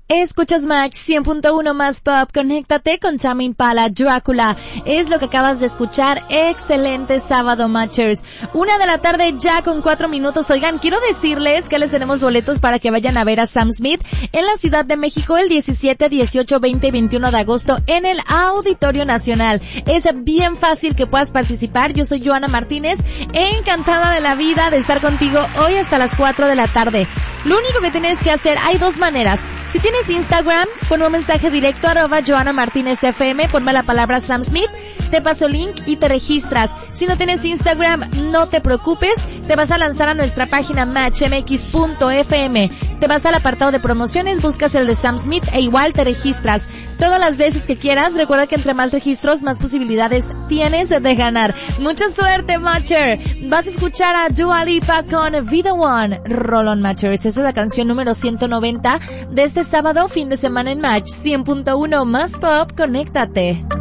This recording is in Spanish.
Escuchas Match 100.1 más pop, conéctate con Tame Impala, Drácula, es lo que acabas de escuchar. Excelente sábado, Matchers. 1:00 p.m. ya con 4 minutos. Oigan, quiero decirles que les tenemos boletos para que vayan a ver a Sam Smith en la Ciudad de México el 17, 18, 20 y 21 de agosto en el Auditorio Nacional. Es bien fácil que puedas participar. Yo soy Joana Martínez, encantada de la vida de estar contigo hoy hasta las 4 de la tarde. Lo único que tienes que hacer, hay dos maneras. Si tienes Instagram, pon un mensaje directo @Joana Martínez FM, ponme la palabra Sam Smith, te paso el link y te registras. Si no tienes Instagram, no te preocupes, te vas a lanzar a nuestra página matchmx.fm, te vas al apartado de promociones, buscas el de Sam Smith e igual te registras. Todas las veces que quieras, recuerda que entre más registros, más posibilidades tienes de ganar. Mucha suerte, Matcher. Vas a escuchar a Dua Lipa con Be The One. Rolón, Matchers. Esa es la canción número 190 de este sábado, fin de semana en Match 100.1 más pop. Conéctate.